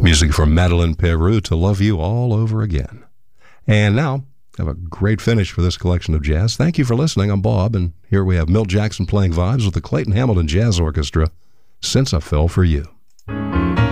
Music from Madeleine Peyrou, To Love You All Over Again. And now, have a great finish for this collection of jazz. Thank you for listening. I'm Bob, and here we have Milt Jackson playing vibes with the Clayton Hamilton Jazz Orchestra, Since I Fell for You.